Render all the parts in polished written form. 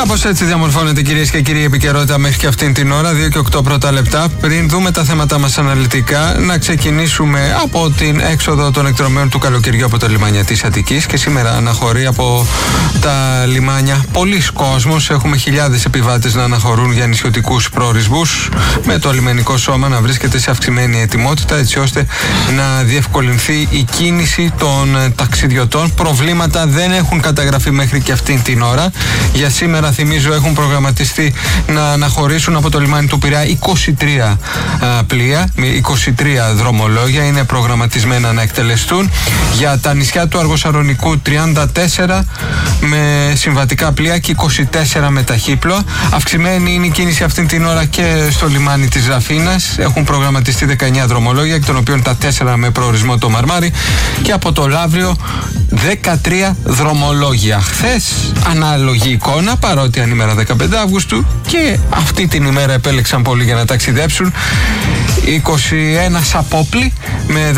Κάπως έτσι διαμορφώνεται, κυρίες και κύριοι, επικαιρότητα μέχρι και αυτήν την ώρα, 2 και 8 πρώτα λεπτά. Πριν δούμε τα θέματα μας αναλυτικά, να ξεκινήσουμε από την έξοδο των εκτρομέων του καλοκαιριού από τα λιμάνια της Αττικής. Και σήμερα αναχωρεί από τα λιμάνια πολλής κόσμος. Έχουμε χιλιάδες επιβάτες να αναχωρούν για νησιωτικούς προορισμούς, με το λιμενικό σώμα να βρίσκεται σε αυξημένη ετοιμότητα, έτσι ώστε να διευκολυνθεί η κίνηση των ταξιδιωτών. Προβλήματα δεν έχουν καταγραφεί μέχρι και αυτήν την ώρα. Για σήμερα, θυμίζω, έχουν προγραμματιστεί να αναχωρήσουν από το λιμάνι του Πειραιά 23 πλοία, 23 δρομολόγια είναι προγραμματισμένα να εκτελεστούν. Για τα νησιά του Αργοσαρονικού 34 με συμβατικά πλοία και 24 με ταχύπλοα. Αυξημένη είναι η κίνηση αυτήν την ώρα και στο λιμάνι της Ραφίνας. Έχουν προγραμματιστεί 19 δρομολόγια, εκ των οποίων τα 4 με προορισμό το Μαρμάρι, και από το Λαύριο 13 δρομολόγια. Χθες, ανάλογη εικόνα, παρότι είναι ημέρα 15 Αυγούστου και αυτή την ημέρα επέλεξαν πολλοί για να ταξιδέψουν. 21 απόπλοι με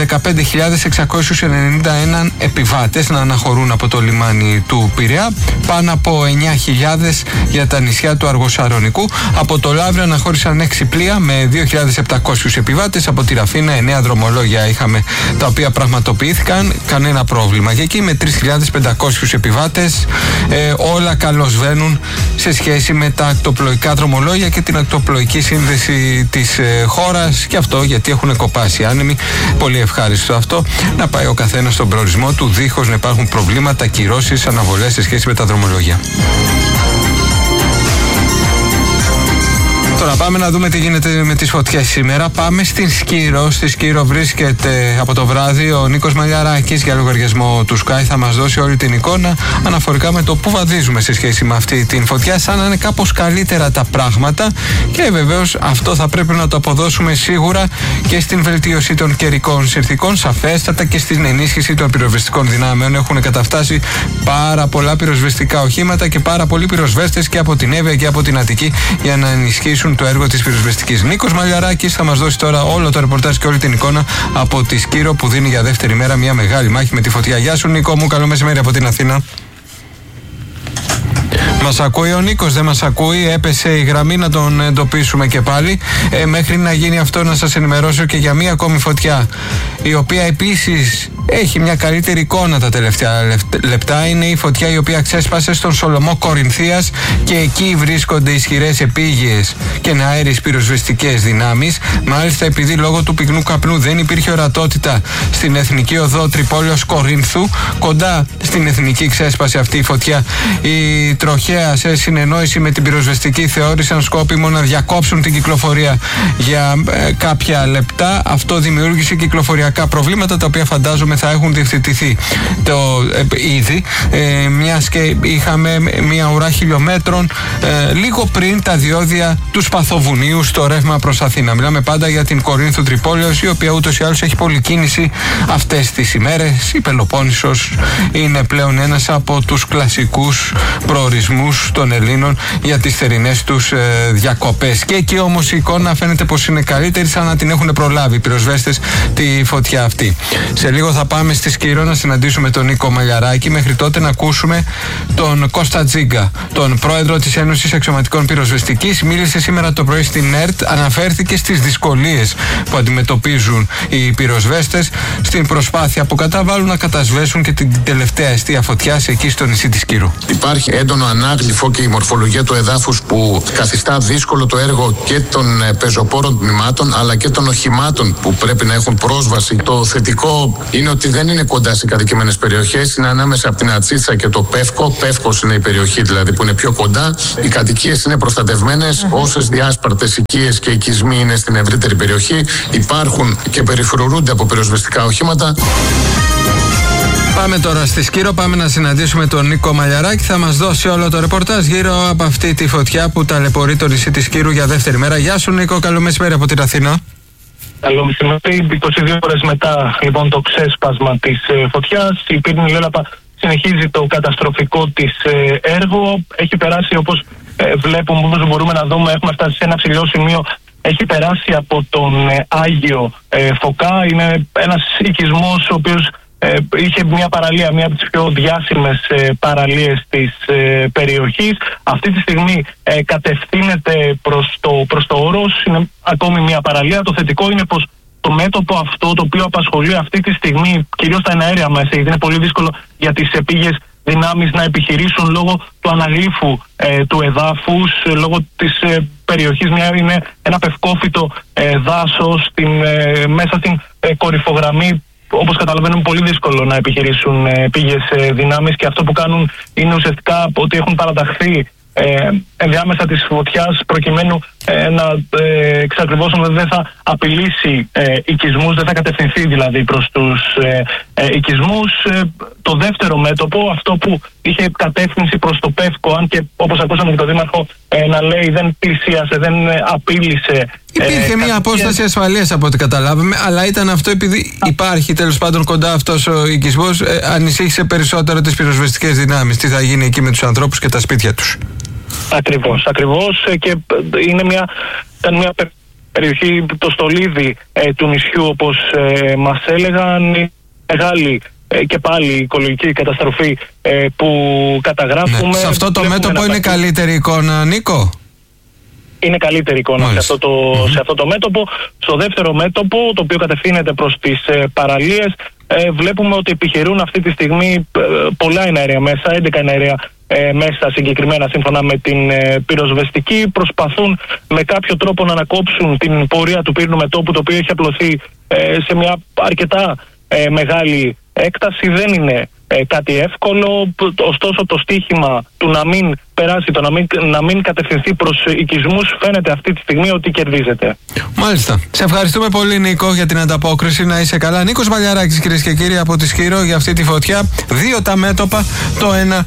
15.691 επιβάτες να αναχωρούν από το λιμάνι του Πειραιά, πάνω από 9.000 για τα νησιά του Αργοσαρονικού. Από το Λαύριο αναχώρησαν 6 πλοία με 2.700 επιβάτες. Από τη Ραφίνα 9 δρομολόγια είχαμε, τα οποία πραγματοποιήθηκαν, κανένα πρόβλημα. Και εκεί με 3.500 επιβάτες, όλα καλώς βαίνουν σε σχέση με τα ακτοπλοϊκά δρομολόγια και την ακτοπλοϊκή σύνδεση της χώρας, και αυτό γιατί έχουν κοπάσει άνεμοι. Πολύ ευχάριστο αυτό, να πάει ο καθένας στον προορισμό του δίχως να υπάρχουν προβλήματα, κυρώσεις, αναβολές σε σχέση με τα δρομολόγια. Τώρα πάμε να δούμε τι γίνεται με τις φωτιές σήμερα. Πάμε στην Σκύρο. Στη Σκύρο βρίσκεται από το βράδυ ο Νίκος Μαλιαράκης για λογαριασμό του Sky. Θα μας δώσει όλη την εικόνα αναφορικά με το που βαδίζουμε σε σχέση με αυτή την φωτιά, σαν να είναι κάπως καλύτερα τα πράγματα, και βεβαίως αυτό θα πρέπει να το αποδώσουμε σίγουρα και στην βελτίωση των καιρικών συνθηκών, σαφέστατα, και στην ενίσχυση των πυροσβεστικών δυνάμεων. Έχουν καταφτάσει πάρα πολλά πυροσβεστικά οχήματα και πάρα πολλοί πυροσβέστες και από την Εύβοια και από την Αττική για να ενισχύσουν το έργο της πυροσβεστικής. Νίκος Μαλιαράκης θα μας δώσει τώρα όλο το ρεπορτάζ και όλη την εικόνα από τη Σκύρο, που δίνει για δεύτερη μέρα μια μεγάλη μάχη με τη φωτιά. Γεια σου, Νίκο μου, καλό μεσημέρι από την Αθήνα. Μας ακούει ο Νίκος, δεν μας ακούει, έπεσε η γραμμή, να τον εντοπίσουμε και πάλι. Μέχρι να γίνει αυτό, να σας ενημερώσω και για μία ακόμη φωτιά, η οποία επίσης έχει μια καλύτερη εικόνα τα τελευταία λεπτά. Είναι η φωτιά η οποία ξέσπασε στον Σολομό Κορινθίας, και εκεί βρίσκονται ισχυρές επίγειες και αέριες πυροσβεστικές δυνάμεις. Μάλιστα, επειδή λόγω του πυκνού καπνού δεν υπήρχε ορατότητα στην Εθνική Οδό Τρυπόλεως Κορίνθου, κοντά στην Εθνική ξέσπασε αυτή η φωτιά. Οι τροχέα, σε συνεννόηση με την πυροσβεστική, θεώρησαν σκόπιμο να διακόψουν την κυκλοφορία για κάποια λεπτά. Αυτό δημιούργησε κυκλοφοριακά προβλήματα, τα οποία φαντάζομαι θα έχουν διευθετηθεί ήδη, μιας και είχαμε μια ουρά χιλιόμετρων λίγο πριν τα διόδια του Σπαθοβουνίου στο ρεύμα προς Αθήνα. Μιλάμε πάντα για την Κορίνθου Τρυπόλεως, η οποία ούτως ή άλλως έχει πολλή κίνηση αυτές τις ημέρες. Η Πελοπόννησος είναι πλέον ένας από τους κλασικούς προορισμούς των Ελλήνων για τις θερινές τους διακοπές. Και εκεί όμως η εικόνα φαίνεται πως είναι καλύτερη, σαν να την έχουν προλάβει οι πυροσβέστες τη φωτιά αυτή. Σε λίγο θα πάμε στη Σκύρο να συναντήσουμε τον Νίκο Μαλιαράκη. Μέχρι τότε να ακούσουμε τον Κώστα Τζίγκα, τον πρόεδρο της Ένωσης Αξιωματικών Πυροσβεστικής. Μίλησε σήμερα το πρωί στην ΕΡΤ, αναφέρθηκε στις δυσκολίες που αντιμετωπίζουν οι πυροσβέστες στην προσπάθεια που καταβάλουν να κατασβέσουν και την τελευταία αιστεία φωτιάς εκεί στο νησί της Σκύρου. Υπάρχει έντονο ανάγλυφο και η μορφολογία του εδάφους που καθιστά δύσκολο το έργο και των πεζοπόρων τμήματων αλλά και των οχημάτων που πρέπει να έχουν πρόσβαση. Το θετικό είναι ότι δεν είναι κοντά σε κατοικημένες περιοχές, είναι ανάμεσα από την Ατσίτσα και το Πεύκο. Πεύκος είναι η περιοχή δηλαδή που είναι πιο κοντά. Οι κατοικίες είναι προστατευμένες, όσες διάσπαρτες οικίες και οικισμοί είναι στην ευρύτερη περιοχή. Υπάρχουν και περιφρουρούνται από πυροσβεστικά οχήματα. Πάμε τώρα στη Σκύρο, πάμε να συναντήσουμε τον Νίκο Μαλιαράκη. Θα μας δώσει όλο το ρεπορτάζ γύρω από αυτή τη φωτιά που ταλαιπωρεί το νησί της Σκύρου για δεύτερη μέρα. Γεια σου, Νίκο, καλό μεσημέρι από την Αθήνα. Καλό μεσημέρι. 22 ώρες μετά λοιπόν το ξέσπασμα της φωτιάς, η πύρινη λέλαπα συνεχίζει το καταστροφικό της έργο. Έχει περάσει, όπως βλέπουμε, όπως μπορούμε να δούμε, έχουμε φτάσει σε ένα ψηλό σημείο. Έχει περάσει από τον Άγιο Φωκά. Είναι ένας οικισμός ο οποίος είχε μια παραλία, μια από τις πιο διάσημες παραλίες της περιοχής. Αυτή τη στιγμή κατευθύνεται προς το Όρος, είναι ακόμη μια παραλία. Το θετικό είναι πως το μέτωπο αυτό το οποίο απασχολεί αυτή τη στιγμή κυρίως τα εναέρια μέσα, γιατί είναι πολύ δύσκολο για τις επίγειες δυνάμεις να επιχειρήσουν λόγω του αναγλύφου του εδάφους, λόγω της περιοχής. Είναι ένα πευκόφυτο δάσος μέσα στην κορυφογραμμή. Όπως καταλαβαίνουμε, πολύ δύσκολο να επιχειρήσουν επίγειες δυνάμεις, και αυτό που κάνουν είναι ουσιαστικά ότι έχουν παραταχθεί ενδιάμεσα της φωτιάς προκειμένου να εξακριβώσουν ότι δεν θα απειλήσει οικισμούς, δεν θα κατευθυνθεί δηλαδή προς τους οικισμούς. Το δεύτερο μέτωπο, αυτό που είχε κατεύθυνση προς το Πεύκο, αν και όπως ακούσαμε και τον Δήμαρχο να λέει δεν πλησίασε, δεν απείλησε. Υπήρχε μια απόσταση ασφαλείας από ό,τι καταλάβαμε, αλλά ήταν αυτό επειδή υπάρχει τέλος πάντων κοντά αυτός ο οικισμός, ανησύχησε περισσότερο τις πυροσβεστικές δυνάμεις. Τι θα γίνει εκεί με τους ανθρώπους και τα σπίτια τους. Ακριβώς, και ήταν μια περιοχή, το στολίδι του νησιού, όπως μας έλεγαν. Μεγάλη και πάλι οικολογική καταστροφή που καταγράφουμε. Σε αυτό το μέτωπο είναι καλύτερη εικόνα, Νίκο? Είναι καλύτερη εικόνα σε αυτό το μέτωπο. Στο δεύτερο μέτωπο, το οποίο κατευθύνεται προς τις παραλίες, βλέπουμε ότι επιχειρούν αυτή τη στιγμή πολλά εναέρια μέσα, 11 εναέρια μέσα συγκεκριμένα σύμφωνα με την πυροσβεστική. Προσπαθούν με κάποιο τρόπο να ανακόψουν την πορεία του πύρινου μετώπου, το οποίο έχει απλωθεί σε μια αρκετά μεγάλη έκταση. Δεν είναι κάτι εύκολο, ωστόσο το στίχημα του να μην περάσει, να μην κατευθυνθεί προς οικισμούς, φαίνεται αυτή τη στιγμή ότι κερδίζεται. Μάλιστα. Σε ευχαριστούμε πολύ, Νίκο, για την ανταπόκριση. Να είσαι καλά. Νίκος Βαλιαράκης, κυρίες και κύριοι, από τη Σκύρο, για αυτή τη φωτιά. 2 τα μέτωπα. Το ένα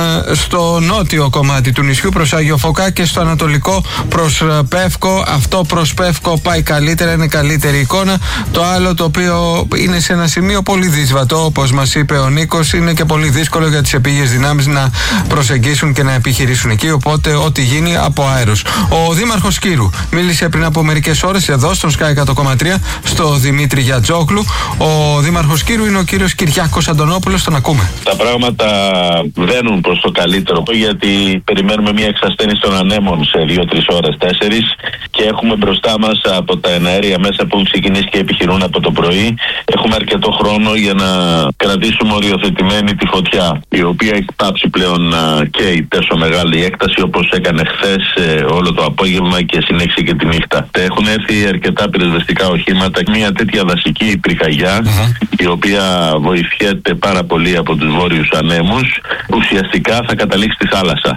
στο νότιο κομμάτι του νησιού προς Άγιο Φωκά και στο ανατολικό προς Πεύκο. Αυτό προς Πεύκο πάει καλύτερα, είναι καλύτερη εικόνα. Το άλλο, το οποίο είναι σε ένα σημείο πολύ δύσβατο, όπως μας είπε ο Νίκος, είναι και πολύ δύσκολο για τις επίγειες δυνάμεις να προσεγγίσουν και να επιχειρήσουν εκεί, οπότε ό,τι γίνει από αέρος. Ο Δήμαρχος Σκύρου μίλησε πριν από μερικές ώρες εδώ στον Sky 100,3 στο Δημήτρη Γιατζόγλου. Ο Δήμαρχος Σκύρου είναι ο κύριος Κυριάκος Αντωνόπουλος, τον ακούμε. Τα πράγματα βαίνουν προς το καλύτερο, γιατί περιμένουμε μια εξασθένιση των ανέμων σε 2-3 ώρες, 4, και έχουμε μπροστά μας από τα εναέρια μέσα που έχουν ξεκινήσει και επιχειρούν από το πρωί. Έχουμε αρκετό χρόνο για να κρατήσουμε οριοθετημένη τη φωτιά, η οποία έχει πάψει πλέον να καίει τόσο μεγάλη έκταση όπως έκανε χθες όλο το απόγευμα και συνέχισε και τη νύχτα. Έχουν έρθει αρκετά πυροσβεστικά οχήματα, μια τέτοια δασική πυρκαγιά, η οποία βοηθιέται πάρα πολύ από τους βόρειους ανέμους, ουσιαστικά θα καταλήξει στη θάλασσα.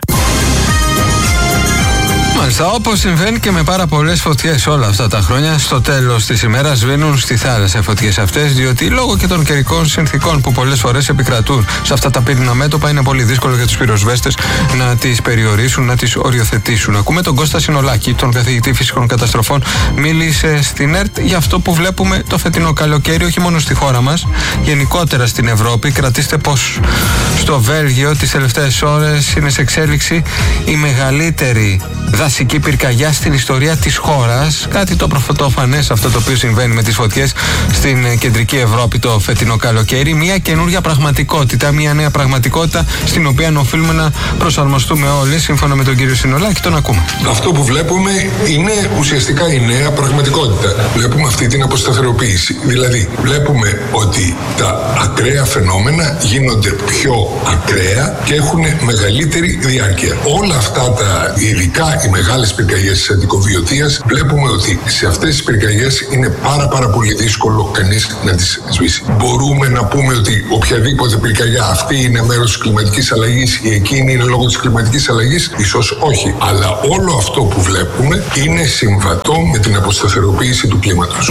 Μάλιστα, όπως συμβαίνει και με πάρα πολλές φωτιές όλα αυτά τα χρόνια, στο τέλος της ημέρας σβήνουν στη θάλασσα οι φωτιές αυτές, διότι λόγω και των καιρικών συνθήκων που πολλές φορές επικρατούν σε αυτά τα πύρινά μέτωπα, είναι πολύ δύσκολο για τους πυροσβέστες να τις περιορίσουν, να τις οριοθετήσουν. Ακούμε τον Κώστα Συνολάκη, τον καθηγητή φυσικών καταστροφών, μίλησε στην ΕΡΤ για αυτό που βλέπουμε το φετινό καλοκαίρι, όχι μόνο στη χώρα μας, γενικότερα στην Ευρώπη. Κρατήστε πως στο Βέλγιο τις τελευταίες ώρες είναι σε εξέλιξη η μεγαλύτερη δασική πυρκαγιά στην ιστορία της χώρας. Κάτι το πρωτοφανές αυτό το οποίο συμβαίνει με τις φωτιές στην κεντρική Ευρώπη το φετινό καλοκαίρι. Μια καινούργια πραγματικότητα, μια νέα πραγματικότητα στην οποία οφείλουμε να προσαρμοστούμε όλοι, σύμφωνα με τον κύριο Συνολάκη. Τον ακούμε. Αυτό που βλέπουμε είναι ουσιαστικά η νέα πραγματικότητα. Βλέπουμε αυτή την αποσταθεροποίηση. Δηλαδή, βλέπουμε ότι τα ακραία φαινόμενα γίνονται πιο ακραία και έχουν μεγαλύτερη διάρκεια. Όλα αυτά τα ειδικά οι μεγάλες πυρκαγιές της αντικοβιωτίας, βλέπουμε ότι σε αυτές τις πυρκαγιές είναι πάρα πολύ δύσκολο κανείς να τις σβήσει. Μπορούμε να πούμε ότι οποιαδήποτε πυρκαγιά αυτή είναι μέρος της κλιματικής αλλαγής ή εκείνη είναι λόγω της κλιματικής αλλαγής, ίσως όχι. Αλλά όλο αυτό που βλέπουμε είναι συμβατό με την αποσταθεροποίηση του κλίματος.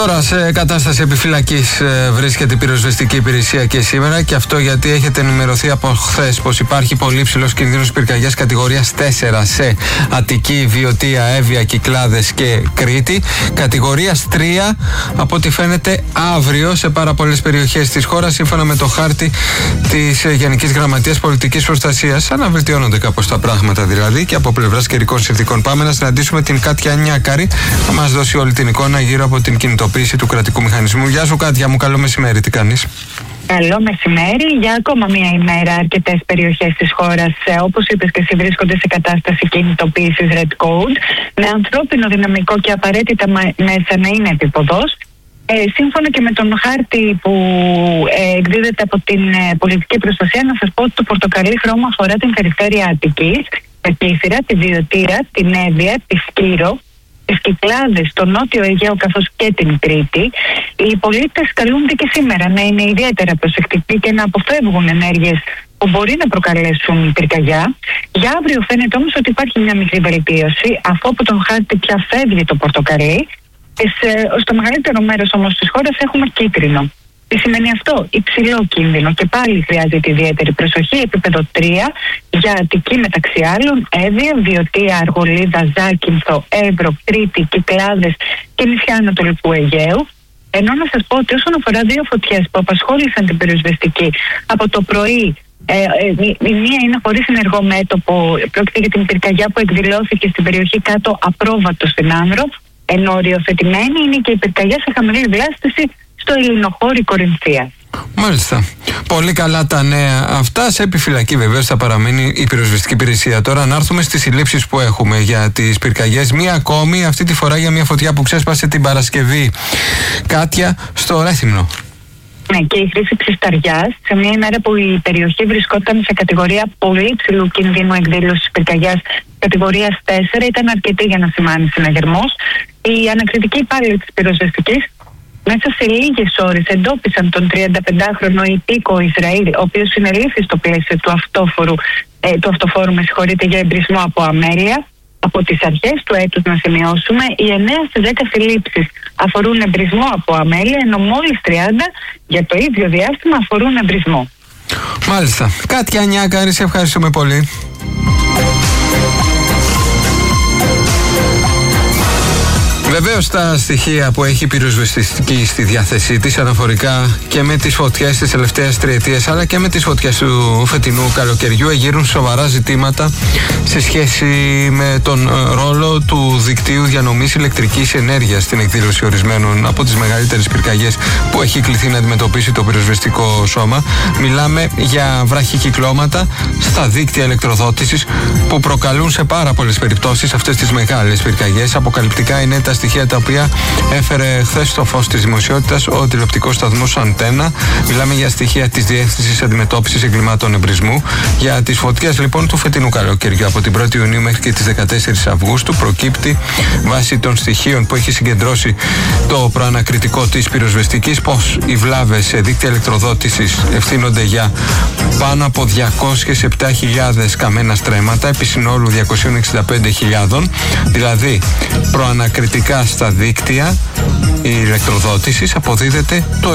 Τώρα σε κατάσταση επιφυλακής βρίσκεται η πυροσβεστική υπηρεσία και σήμερα, και αυτό γιατί έχετε ενημερωθεί από χθες πως υπάρχει πολύ υψηλός κινδύνος πυρκαγιάς κατηγορίας 4 σε Αττική, Βιωτία, Εύβοια, Κυκλάδες και Κρήτη. Κατηγορίας 3 από ό,τι φαίνεται αύριο σε πάρα πολλές περιοχές της χώρας, σύμφωνα με το χάρτη της Γενικής Γραμματείας Πολιτικής Προστασίας. Αναβελτιώνονται κάπως τα πράγματα δηλαδή και από πλευράς καιρικών συνθήκων. Πάμε να συναντήσουμε την Κάτια Νιάκαρη, θα μας δώσει όλη την εικόνα γύρω από την κινητοποίηση του κρατικού μηχανισμού. Γεια σου Κάτια μου, καλό μεσημέρι, τι κάνεις? Καλό μεσημέρι. Για ακόμα μία ημέρα αρκετές περιοχές της χώρας, όπως είπες και εσύ, βρίσκονται σε κατάσταση κινητοποίησης Red Code, με ανθρώπινο δυναμικό και απαραίτητα μέσα να είναι επίποδος. Σύμφωνα και με τον χάρτη που εκδίδεται από την πολιτική προστασία, να σας πω ότι το πορτοκαλί χρώμα αφορά την περιφέρεια Αττικής, με Κύθυρα, τη Βιωτία, την Εύβοια, τη Σκύρο, τις Κυκλάδες, το Νότιο Αιγαίο καθώς και την Κρήτη. Οι πολίτες καλούνται και σήμερα να είναι ιδιαίτερα προσεκτικοί και να αποφεύγουν ενέργειες που μπορεί να προκαλέσουν πυρκαγιά. Για αύριο φαίνεται όμως ότι υπάρχει μια μικρή βελτίωση, αφού από τον χάρτη πια φεύγει το πορτοκαλί. Στο μεγαλύτερο μέρος όμως της χώρας έχουμε κίτρινο. Τι σημαίνει αυτό? Υψηλό κίνδυνο, και πάλι χρειάζεται ιδιαίτερη προσοχή. Επίπεδο 3 για Αττική μεταξύ άλλων, Εύβοια, Βιωτία, Αργολίδα, Ζάκυνθο, Εύρο, Κρήτη, Κυκλάδες και νησιά Ανατολικού Αιγαίου. Ενώ να σας πω ότι όσον αφορά δύο φωτιές που απασχόλησαν την πυροσβεστική από το πρωί, η μία είναι χωρίς ενεργό μέτωπο, πρόκειται για την πυρκαγιά που εκδηλώθηκε στην περιοχή κάτω Απρόβατο στην Άνδρο, ενώ οριοθετημένη είναι και η πυρκαγιά σε χαμηλή διάσταση στο Ελληνοχώρι Κορινθίας. Μάλιστα. Πολύ καλά τα νέα αυτά. Σε επιφυλακή βεβαίως θα παραμείνει η πυροσβεστική υπηρεσία. Τώρα να έρθουμε στις συλλήψεις που έχουμε για τις πυρκαγιές. Μία ακόμη, αυτή τη φορά για μια φωτιά που ξέσπασε την Παρασκευή, Κάτια, στο Ρέθυμνο. Ναι, και η χρήση ψισταριάς σε μια ημέρα που η περιοχή βρισκόταν σε κατηγορία πολύ υψηλού κινδύνου εκδήλωσης πυρκαγιάς κατηγορίας 4, ήταν αρκετή για να σημάνει συναγερμός. Οι ανακριτικοί υπάλληλοι της πυροσβεστικής μέσα σε λίγες ώρες εντόπισαν τον 35χρονο υπήκο Ισραήλ, ο οποίος συνελήφθη στο πλαίσιο του αυτοφόρου για εμπρισμό από αμέλεια. Από τις αρχές του έτους, να σημειώσουμε, οι 9 στις 10 συλλήψεις αφορούν εμπρισμό από αμέλεια, ενώ μόλις 30 για το ίδιο διάστημα αφορούν εμπρισμό. Μάλιστα. Κάτια Νιάκαρη, σε ευχαριστούμε πολύ. Βεβαίως τα στοιχεία που έχει η πυροσβεστική στη διάθεσή της, αναφορικά και με τις φωτιές της τελευταίας τριετίας αλλά και με τις φωτιές του φετινού καλοκαιριού, εγείρουν σοβαρά ζητήματα σε σχέση με τον ρόλο του δικτύου διανομής ηλεκτρικής ενέργειας στην εκδήλωση ορισμένων από τις μεγαλύτερες πυρκαγιές που έχει κληθεί να αντιμετωπίσει το πυροσβεστικό σώμα. Μιλάμε για βραχικυκλώματα στα δίκτυα ηλεκτροδότησης που προκαλούν σε πάρα πολλές περιπτώσεις αυτές τις μεγάλες πυρκαγιές. Αποκαλυπτικά είναι τα στοιχεία τα οποία έφερε χθες στο φως της δημοσιότητας ο τηλεοπτικός σταθμός Αντένα. Μιλάμε για στοιχεία της Διεύθυνσης Αντιμετώπισης Εγκλημάτων Εμπρισμού. Για τις φωτιές λοιπόν του φετινού καλοκαιριού από την 1η Ιουνίου μέχρι και τις 14 Αυγούστου, προκύπτει βάσει των στοιχείων που έχει συγκεντρώσει το προανακριτικό της πυροσβεστικής πως οι βλάβες σε δίκτυα ηλεκτροδότησης ευθύνονται για πάνω από 207.000 καμένα στρέμματα επί συνόλου 265.000, δηλαδή προανακριτικά στα δίκτυα ηλεκτροδότησης αποδίδεται το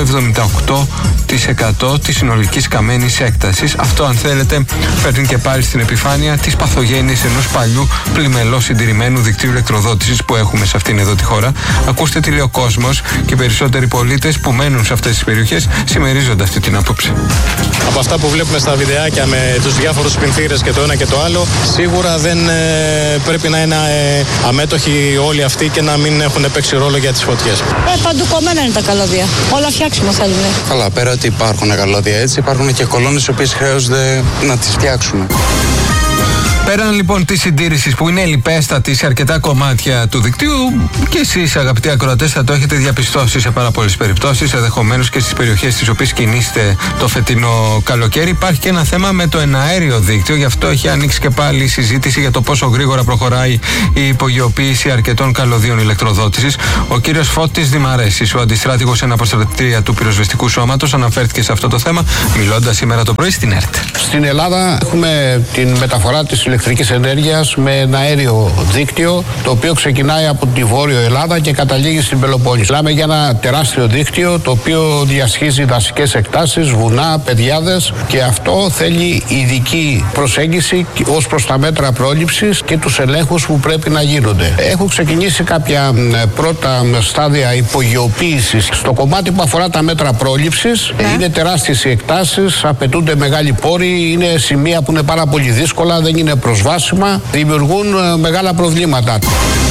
78% της συνολικής καμένης έκτασης. Αυτό, αν θέλετε, φέρνει και πάλι στην επιφάνεια τις παθογένειες ενός παλιού πλημελώς συντηρημένου δικτύου ηλεκτροδότησης που έχουμε σε αυτήν εδώ τη χώρα. Ακούστε τι λέει ο κόσμος και οι περισσότεροι πολίτες που μένουν σε αυτές τις περιοχές συμμερίζονται αυτή την άποψη. Από αυτά που βλέπουμε στα βιντεάκια με τους διάφορους πινθύρες και το ένα και το άλλο, σίγουρα δεν πρέπει να είναι αμέτωχοι όλοι αυτοί και να μην έχουν παίξει ρόλο για τις φωτιές. Παντού κομμένα είναι τα καλώδια. Όλα φτιάξιμο θέλουν. Καλά, πέρα ότι υπάρχουν καλώδια έτσι, υπάρχουν και κολόνες οι οποίες χρειάζονται να τις φτιάξουμε. Πέραν λοιπόν της συντήρησης που είναι λιπέστατη σε αρκετά κομμάτια του δικτύου, και εσείς αγαπητοί ακροατές θα το έχετε διαπιστώσει σε πάρα πολλές περιπτώσεις, ενδεχομένως και στις περιοχές στις οποίες κινείστε το φετινό καλοκαίρι, υπάρχει και ένα θέμα με το εναέριο δίκτυο. Γι' αυτό έχει ανοίξει και πάλι η συζήτηση για το πόσο γρήγορα προχωράει η υπογειοποίηση αρκετών καλωδίων ηλεκτροδότησης. Ο κύριος Φώτης Δημαρέσης, ο αντιστράτηγος εναποστρατεία του πυροσβεστικού σώματος, αναφέρθηκε σε αυτό το θέμα μιλώντας σήμερα το πρωί στην ΕΡΤ. Στην Ελλάδα έχουμε την μεταφορά της ηλεκτροδότησης ηλεκτρικής ενέργειας με ένα αέριο δίκτυο, το οποίο ξεκινάει από τη Βόρειο Ελλάδα και καταλήγει στην Πελοπόννησο. Μιλάμε για ένα τεράστιο δίκτυο, το οποίο διασχίζει δασικές εκτάσεις, βουνά, πεδιάδες, και αυτό θέλει ειδική προσέγγιση ως προς τα μέτρα πρόληψης και τους ελέγχους που πρέπει να γίνονται. Έχουν ξεκινήσει κάποια πρώτα στάδια υπογειοποίησης. Στο κομμάτι που αφορά τα μέτρα πρόληψης, είναι τεράστιες οι εκτάσεις, απαιτούνται μεγάλοι πόροι, είναι σημεία που είναι πάρα πολύ δύσκολα, δεν είναι προσβάσιμα, δημιουργούν μεγάλα προβλήματα.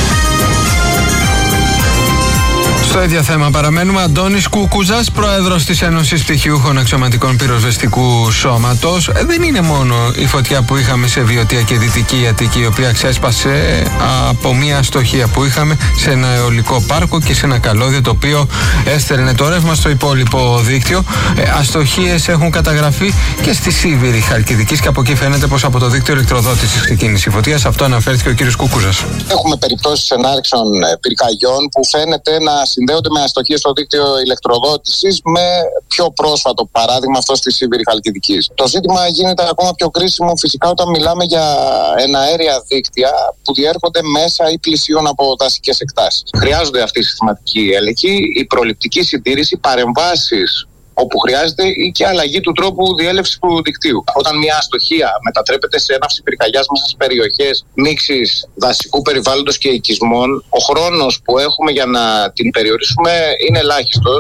Στο ίδιο θέμα παραμένουμε. Αντώνης Κούκουζας, πρόεδρος της Ένωσης Πτυχιούχων Αξιωματικών Πυροσβεστικού Σώματος. Δεν είναι μόνο η φωτιά που είχαμε σε Βιωτία και Δυτική Αττική, η οποία ξέσπασε από μια αστοχία που είχαμε σε ένα αιωλικό πάρκο και σε ένα καλώδιο, το οποίο έστελνε το ρεύμα στο υπόλοιπο δίκτυο. Αστοχίες έχουν καταγραφεί και στη Σίβηρη Χαλκιδικής, και από εκεί φαίνεται πως από το δίκτυο ηλεκτροδότησης ξεκίνησε η φωτία. Σε αυτό αναφέρθηκε ο κ. Κούκουζας. Έχουμε περιπτώσεις ενάρξεων πυρκαγιών που φαίνεται να συνδέονται με αστοχίες στο δίκτυο ηλεκτροδότησης, με πιο πρόσφατο παράδειγμα αυτό στη Σίβηρη Χαλκιδικής. Το ζήτημα γίνεται ακόμα πιο κρίσιμο φυσικά όταν μιλάμε για εναέρια δίκτυα που διέρχονται μέσα ή πλησίων από δασικές εκτάσεις. Χρειάζονται αυτή η συστηματική έλεγχη, η προληπτική συντήρηση, παρεμβάσεις όπου χρειάζεται ή και αλλαγή του τρόπου διέλευσης του δικτύου. Όταν μια αστοχία μετατρέπεται σε έναυση πυρκαγιάς μέσα στις περιοχές μίξης δασικού περιβάλλοντος και οικισμών, ο χρόνος που έχουμε για να την περιορίσουμε είναι ελάχιστος.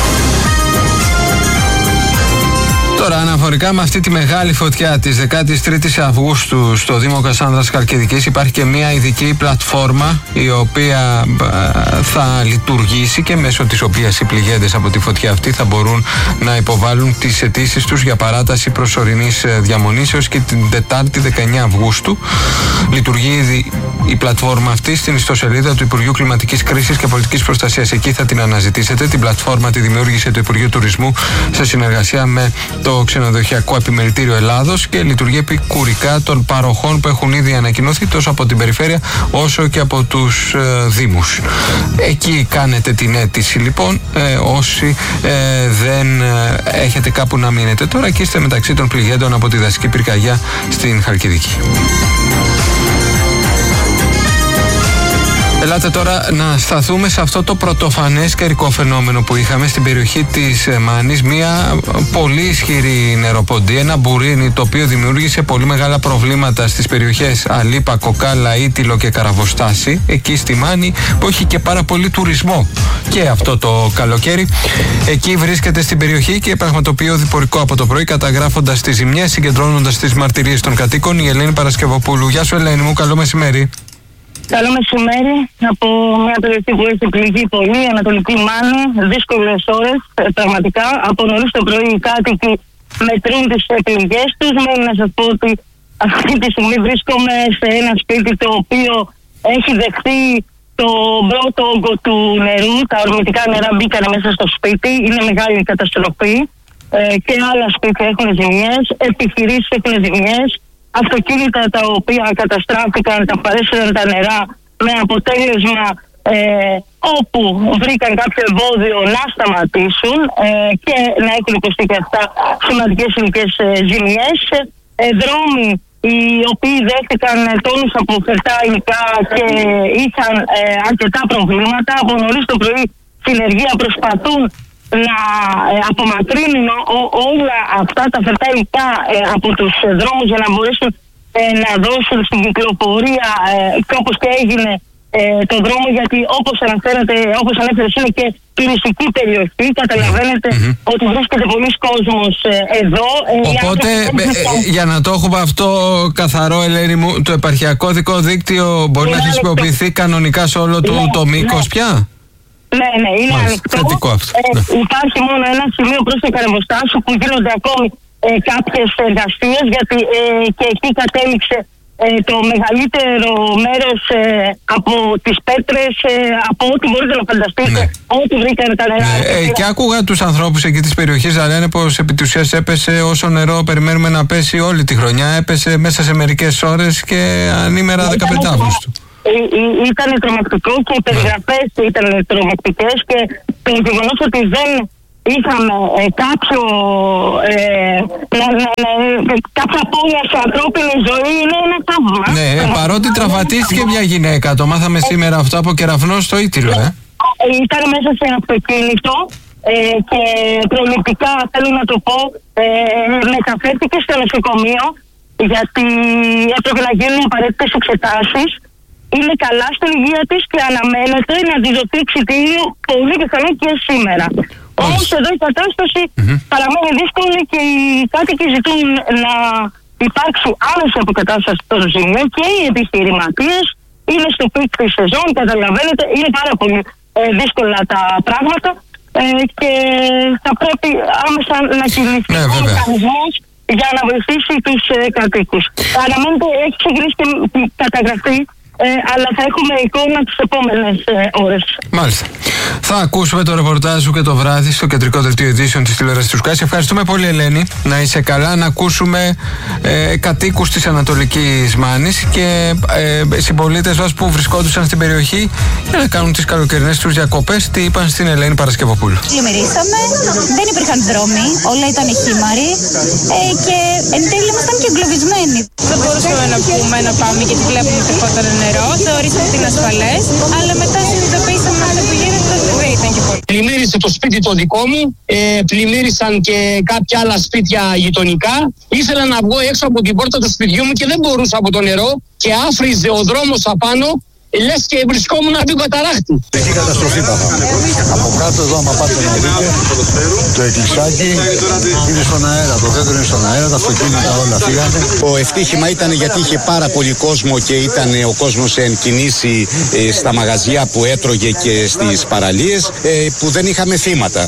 Τώρα, αναφορικά με αυτή τη μεγάλη φωτιά της 13ης Αυγούστου στο Δήμο Κασάνδρας Χαλκιδικής, υπάρχει και μια ειδική πλατφόρμα η οποία θα λειτουργήσει και μέσω της οποίας οι πληγέντες από τη φωτιά αυτή θα μπορούν να υποβάλουν τις αιτήσεις τους για παράταση προσωρινής διαμονής έως και την Τετάρτη 19 Αυγούστου. Λειτουργεί ήδη η πλατφόρμα αυτή στην ιστοσελίδα του Υπουργείου Κλιματικής Κρίσης και Πολιτικής Προστασίας. Εκεί θα την αναζητήσετε. Την πλατφόρμα τη δημιούργησε το Υπουργείο Τουρισμού σε συνεργασία με το Ξενοδοχειακό Επιμελητήριο Ελλάδος και λειτουργεί επικουρικά των παροχών που έχουν ήδη ανακοινωθεί τόσο από την περιφέρεια όσο και από τους δήμους. Εκεί κάνετε την αίτηση λοιπόν, όσοι δεν έχετε κάπου να μείνετε τώρα και είστε μεταξύ των πληγέντων από τη δασική πυρκαγιά στην Χαλκιδική. Ελάτε τώρα να σταθούμε σε αυτό το πρωτοφανές καιρικό φαινόμενο που είχαμε στην περιοχή της Μάνης. Μια πολύ ισχυρή νεροποντή, ένα μπουρίνι το οποίο δημιούργησε πολύ μεγάλα προβλήματα στις περιοχές Αλίπα, Κοκάλα, Ήτυλο και Καραβοστάση, εκεί στη Μάνη, που έχει και πάρα πολύ τουρισμό και αυτό το καλοκαίρι. Εκεί βρίσκεται στην περιοχή και πραγματοποιεί οδηπορικό από το πρωί, καταγράφοντας τις ζημιές, συγκεντρώνοντας τις μαρτυρίες των κατοίκων, η Ελένη Παρασκευοπούλου. Γεια σου Ελένη μου, καλό μεσημέρι. Καλό μεσημέρι από μια περιοχή που έχει πληγεί πολύ, Ανατολική Μάνη, δύσκολες ώρες, πραγματικά. Από νωρίς το πρωί οι κάτοικοι μετρούν τις πληγές τους. Μένει να σας πω ότι αυτή τη στιγμή βρίσκομαι σε ένα σπίτι το οποίο έχει δεχτεί το πρώτο όγκο του νερού. Τα ορμητικά νερά μπήκανε μέσα στο σπίτι, είναι μεγάλη καταστροφή. Και άλλα σπίτια έχουν ζημιές, επιχειρήσεις έχουν ζημιές. Αυτοκίνητα τα οποία καταστράφηκαν, τα παρέσυραν τα νερά, με αποτέλεσμα όπου βρήκαν κάποιο εμπόδιο να σταματήσουν και να έχουν υποστεί και αυτά σημαντικές ηλικές ζημιές. Δρόμοι οι οποίοι δέχτηκαν τόνους από φερτά υλικά και είχαν αρκετά προβλήματα. Από νωρίς το πρωί συνεργεία προσπαθούν να απομακρύνουν όλα αυτά τα φερτά υλικά από τους δρόμους για να μπορέσουν να δώσουν στην κυκλοφορία και όπως και έγινε το δρόμο, γιατί όπως ανέφερες είναι και τουριστική περιοχή. Καταλαβαίνετε ότι βρίσκεται πολλοί κόσμος εδώ. Οπότε για να το έχουμε αυτό καθαρό, Ελένη μου, το επαρχιακό δικό δίκτυο μπορεί να χρησιμοποιηθεί κανονικά σε όλο το μήκος πια? Ναι, είναι ανοιχτό. Υπάρχει μόνο ένα σημείο προς το Καραβοστάσιο που γίνονται ακόμη κάποιες εργασίες, γιατί και εκεί κατέληξε το μεγαλύτερο μέρος από τις πέτρες, από ό,τι μπορείτε να φανταστείτε, ό,τι βρήκανε τα νερά. Και άκουγα τους ανθρώπους εκεί της περιοχής να λένε πως επί της ουσίας έπεσε όσο νερό περιμένουμε να πέσει όλη τη χρονιά, έπεσε μέσα σε μερικές ώρες και ανήμερα 15 Αύγουστου. Ήταν τρομακτικό και οι περιγραφές ήταν τρομακτικές, και το γεγονός ότι δεν είχαμε κάποια απώλεια σε ανθρώπινη ζωή, είναι ένα θαύμα. Ναι, παρότι τραυματίστηκε μια γυναίκα, το μάθαμε σήμερα αυτό από κεραυνό στο Ήττηρο, Ήταν μέσα σε αυτοκίνητο και προληπτικά, θέλω να το πω, μεταφέρθηκε στο νοσοκομείο γιατί έπρεπε να γίνουν απαραίτητες εξετάσεις. Είναι καλά στην υγεία της και αναμένεται να τη δοθεί εξιτήριο πολύ πιθανό και σήμερα. Όμως εδώ η κατάσταση παραμένει δύσκολη και οι κάτοικοι ζητούν να υπάρξει άμεση αποκατάσταση των ζημιών και οι επιχειρηματίες είναι στο πικ της σεζόν, καταλαβαίνετε, είναι πάρα πολύ δύσκολα τα πράγματα και θα πρέπει άμεσα να κινηθεί ο μηχανισμός για να βοηθήσει τους κατοίκους. Αναμένεται, έχει ξεκινήσει και καταγραφή, αλλά θα έχουμε εικόνα τις επόμενες ώρες. Μάλιστα. Θα ακούσουμε το ρεπορτάζ σου και το βράδυ στο κεντρικό δελτίο ειδήσεων της τηλεόρασης του Sky. Ευχαριστούμε πολύ, Ελένη. Να είσαι καλά. Να ακούσουμε κατοίκους της Ανατολικής Μάνης και συμπολίτες μας που βρισκόντουσαν στην περιοχή για να κάνουν τις καλοκαιρινές τους διακοπές. Τι είπαν στην Ελένη Παρασκευοπούλου. Πλημμυρίσαμε, δεν υπήρχαν δρόμοι, όλα ήταν χήμαροι και εν τέλει ήμασταν και εγκλωβισμένοι. Δεν μπορούσαμε να πούμε να πάμε γιατί βλέπουμε τρεχόταν νερό, θεωρήσαμε ότι είναι ασφαλές, αλλά μετά συνειδητοποίησαμε αυτό που γίνεται δεν ήταν και πολύ. Πλημμύρισε το σπίτι το δικό μου, πλημμύρισαν και κάποια άλλα σπίτια γειτονικά. Ήθελα να βγω έξω από την πόρτα του σπιτιού μου και δεν μπορούσα από το νερό και άφριζε ο δρόμος απάνω. Λες και βρισκόμουν να μπει καταράχτη. Έχει καταστροφή από κάτω εδώ, άμα πάτε να δείτε, το εκκλησάκι είναι στον αέρα, το δέντρο είναι στον αέρα, τα αυτοκίνητα όλα φύγανε. Το ευτύχημα ήταν γιατί είχε πάρα πολύ κόσμο και ήταν ο κόσμος εν κινήσει στα μαγαζιά που έτρωγε και στις παραλίες που δεν είχαμε θύματα.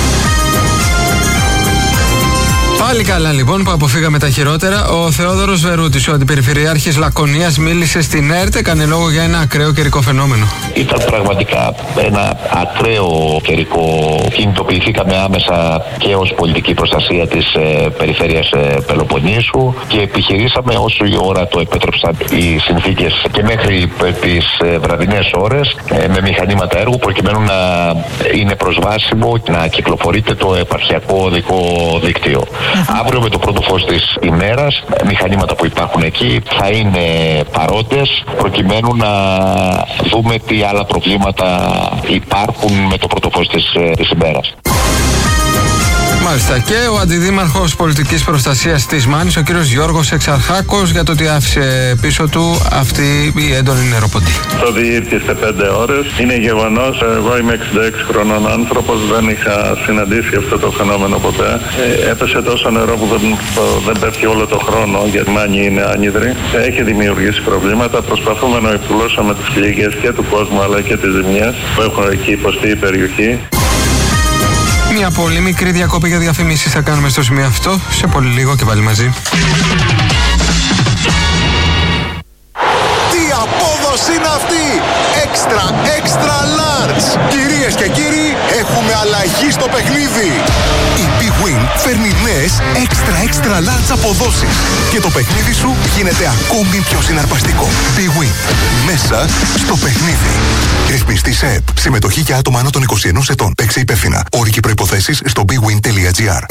Πάλι καλά λοιπόν που αποφύγαμε τα χειρότερα. Ο Θεόδωρος Βερούτης, ο αντιπεριφερειάρχης Λακωνίας, μίλησε στην ΕΡΤ, έκανε λόγο για ένα ακραίο καιρικό φαινόμενο. Ήταν πραγματικά ένα ακραίο καιρικό. Κινητοποιηθήκαμε άμεσα και ως πολιτική προστασία της περιφέρειας Πελοποννήσου και επιχειρήσαμε όσο η ώρα το επέτρεψαν οι συνθήκες και μέχρι τις βραδινές ώρες με μηχανήματα έργου προκειμένου να είναι προσβάσιμο να κυκλοφορείται το επαρχιακό οδικό δίκτυο. Αύριο με το πρώτο φως της ημέρας, μηχανήματα που υπάρχουν εκεί θα είναι παρόντες προκειμένου να δούμε τι άλλα προβλήματα υπάρχουν με το πρώτο φως της ημέρας. Μάλιστα. Και ο Αντιδήμαρχος Πολιτικής Προστασίας της Μάνης, ο κύριος Γιώργος Εξαρχάκος, για το ότι άφησε πίσω του αυτή η έντονη νεροποντή. Το διήρκει σε 5 ώρες. Είναι γεγονός, εγώ είμαι 66 χρονών άνθρωπος, δεν είχα συναντήσει αυτό το φαινόμενο ποτέ. Έπεσε τόσο νερό που δεν πέφτει όλο το χρόνο, γιατί η Μάνη είναι άνυδρη. Έχει δημιουργήσει προβλήματα. Προσπαθούμε να επουλώσουμε τις πληγές και του κόσμου αλλά και τις ζημιές που έχουν εκεί υποστεί η περιοχή. Μια πολύ μικρή διακόπη για διαφημίσεις θα κάνουμε στο σημείο αυτό. Σε πολύ λίγο και πάλι μαζί. Τι απόδοση είναι αυτή! Extra large! Κυρίες και κύριοι, έχουμε αλλαγή στο παιχνίδι! Η Big Win φέρνει νέες extra large αποδόσεις και το παιχνίδι σου γίνεται ακόμη πιο συναρπαστικό. Big Win. Μέσα στο παιχνίδι. Ρυθμιστής ΕΕΠ. Συμμετοχή για άτομα άνω των 21 ετών. Παίξε υπεύθυνα. Όροι και προϋποθέσεις στο bigwin.gr.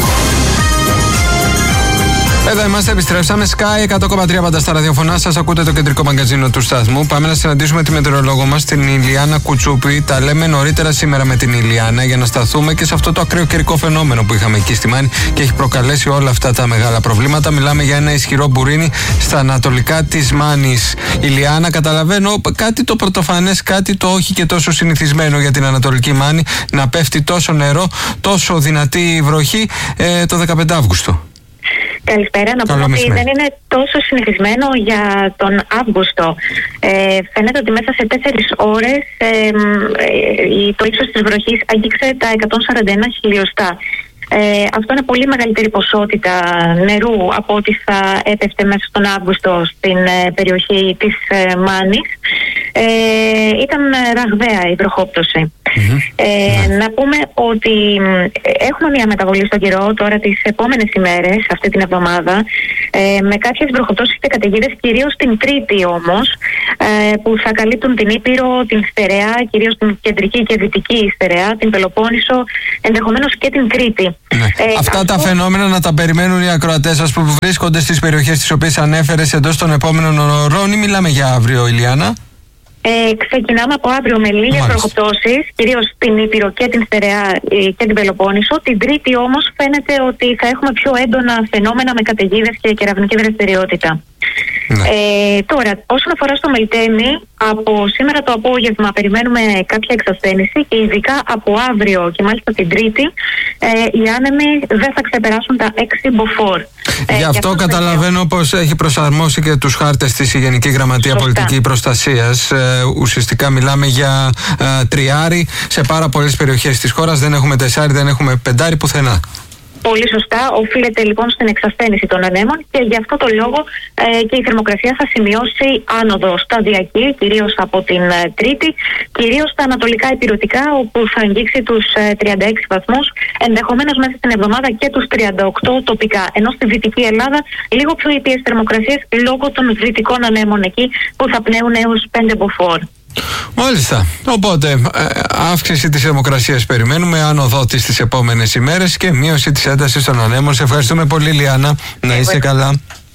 Εδώ είμαστε, επιστρέψαμε. Sky 100,3 πάντα στα ραδιοφωνά σας. Ακούτε το κεντρικό μαγκαζίνο του σταθμού. Πάμε να συναντήσουμε τη μετεωρολόγο μας, την Ηλιάνα Κουτσούπη. Τα λέμε νωρίτερα σήμερα με την Ηλιάνα για να σταθούμε και σε αυτό το ακραίο καιρικό φαινόμενο που είχαμε εκεί στη Μάνη και έχει προκαλέσει όλα αυτά τα μεγάλα προβλήματα. Μιλάμε για ένα ισχυρό μπουρίνι στα ανατολικά της Μάνης. Ηλιάνα, καταλαβαίνω κάτι το πρωτοφανές, κάτι το όχι και τόσο συνηθισμένο για την Ανατολική Μάνη, να πέφτει τόσο νερό, τόσο δυνατή βροχή το 15 Αύγουστο. Καλησπέρα. Να πω ότι δεν είναι τόσο συνηθισμένο για τον Αύγουστο. Φαίνεται ότι μέσα σε 4 ώρες το ύψος της βροχής άγγιξε τα 141 χιλιοστά. Αυτό είναι πολύ μεγαλύτερη ποσότητα νερού από ό,τι θα έπεφτε μέσα στον Αύγουστο στην περιοχή της Μάνης. Ήταν ραγδαία η βροχόπτωση. Να πούμε ότι έχουμε μια μεταβολή στον καιρό τώρα τις επόμενες ημέρες, αυτή την εβδομάδα, με κάποιες βροχοπτώσεις και καταιγίδες, κυρίως την Τρίτη όμως, που θα καλύπτουν την Ήπειρο, την Στερεά, κυρίως την κεντρική και δυτική Στερεά, την Πελοπόννησο, ενδεχομένως και την Κρήτη. Αυτά τα φαινόμενα να τα περιμένουν οι ακροατές σας που βρίσκονται στις περιοχές τις οποίες ανέφερες εντός των επόμενων ωρών, ή μιλάμε για αύριο, Ηλιάνα? Ξεκινάμε από αύριο με λίγες βροχοπτώσεις, κυρίως στην Ήπειρο και την Στερεά και την Πελοπόννησο. Την Τρίτη όμως φαίνεται ότι θα έχουμε πιο έντονα φαινόμενα με καταιγίδες και κεραυνική δραστηριότητα. Τώρα, όσον αφορά στο Μελτέμι, από σήμερα το απόγευμα περιμένουμε κάποια εξασθένηση και ειδικά από αύριο και μάλιστα την Τρίτη οι άνεμοι δεν θα ξεπεράσουν τα 6 μποφόρ. Γι' αυτό καταλαβαίνω πως έχει προσαρμόσει και τους χάρτες της η Γενική Γραμματεία Πολιτική Προστασίας. Ουσιαστικά μιλάμε για τριάρι σε πάρα πολλές περιοχές της χώρας. Δεν έχουμε τεσσάρι, δεν έχουμε πεντάρι πουθενά. Πολύ σωστά. Οφείλεται λοιπόν στην εξασθένηση των ανέμων και γι' αυτό το λόγο και η θερμοκρασία θα σημειώσει άνοδο σταδιακή, κυρίως από την Τρίτη, κυρίως στα ανατολικά ηπειρωτικά, όπου θα αγγίξει τους 36 βαθμούς, ενδεχομένως μέσα στην εβδομάδα και τους 38 τοπικά. Ενώ στη Δυτική Ελλάδα λίγο πιο ήπιες θερμοκρασίες λόγω των δυτικών ανέμων εκεί, που θα πνέουν έως 5 μποφόρ. Μάλιστα. Οπότε αύξηση της θερμοκρασίας περιμένουμε, άνοδό της τις επόμενες ημέρες και μείωση της έντασης των ανέμων. Σε ευχαριστούμε πολύ, Λιάννα. Να είστε καλά.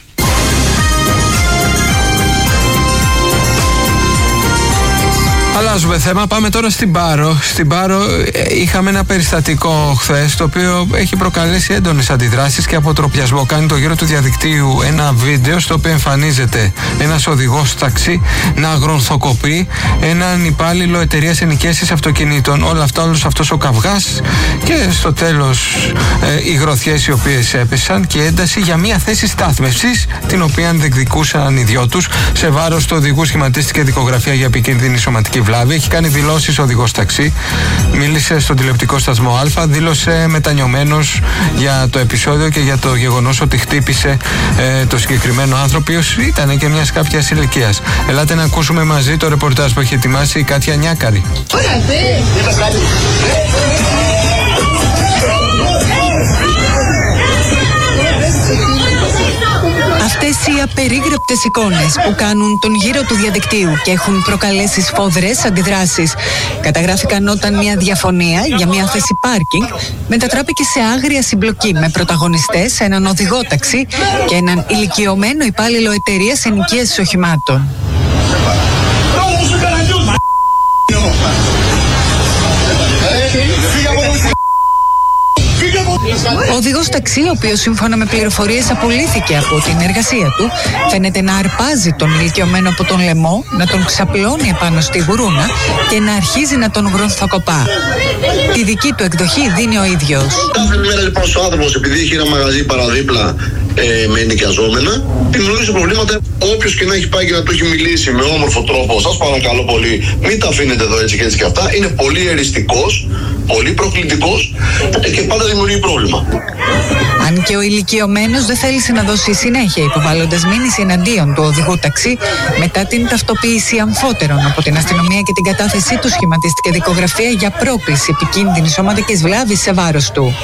Αλλάζουμε θέμα, πάμε τώρα στην Πάρο. Στην Πάρο είχαμε ένα περιστατικό χθες, το οποίο έχει προκαλέσει έντονες αντιδράσεις και αποτροπιασμό. Κάνει το γύρο του διαδικτύου ένα βίντεο στο οποίο εμφανίζεται ένας οδηγός ταξί να αγρονθοκοπεί έναν υπάλληλο εταιρείας ενοικίασης αυτοκινήτων. Όλα αυτά, όλος αυτός ο καυγάς και στο τέλος οι γροθιές οι οποίες έπεσαν και ένταση για μια θέση στάθμευσης, την οποία διεκδικούσαν οι δυο τους. Σε βάρος του οδηγού σχηματίστηκε δικογραφία για επικίνδυνη σωματική βλάβη. Έχει κάνει δηλώσεις ο οδηγός ταξί. Μίλησε στον τηλεοπτικό σταθμό Α. Δήλωσε μετανιωμένος για το επεισόδιο και για το γεγονός ότι χτύπησε το συγκεκριμένο άνθρωπο, ο ήταν και μιας κάποιας ηλικίας. Ελάτε να ακούσουμε μαζί το ρεπορτάζ που έχει ετοιμάσει η Κάτια Νιάκαρη. Αυτές οι απερίγραπτες εικόνες που κάνουν τον γύρο του διαδικτύου και έχουν προκαλέσει σφοδρές αντιδράσεις καταγράφηκαν όταν μια διαφωνία για μια θέση πάρκινγκ μετατράπηκε σε άγρια συμπλοκή με πρωταγωνιστές έναν οδηγό ταξί και έναν ηλικιωμένο υπάλληλο εταιρείας ενοικίασης οχημάτων. Ο οδηγός ταξί, ο οποίος σύμφωνα με πληροφορίες απολύθηκε από την εργασία του, φαίνεται να αρπάζει τον ηλικιωμένο από τον λαιμό, να τον ξαπλώνει επάνω στη γουρούνα και να αρχίζει να τον γρονθοκοπά. Τη δική του εκδοχή δίνει ο ίδιος. Κάθε μέρα λοιπόν ο άνθρωπος, επειδή είχε ένα μαγαζί παραδίπλα με ενοικιαζόμενα, δημιουργούσε προβλήματα. Όποιος και να έχει πάει και να του έχει μιλήσει με όμορφο τρόπο, σας παρακαλώ πολύ, μην τα αφήνετε εδώ έτσι και έτσι και αυτά. Είναι πολύ εριστικός, πολύ προκλητικός και πάντα δημιουργεί πρόβλημα. Αν και ο ηλικιωμένος δεν θέλησε να δώσει συνέχεια, υποβάλλοντας μήνυση εναντίον του οδηγού ταξί, μετά την ταυτοποίηση αμφότερων από την αστυνομία και την κατάθεσή του, σχηματίστηκε δικογραφία για πρόκληση επικίνδυνης σωματικής βλάβης σε βάρος του.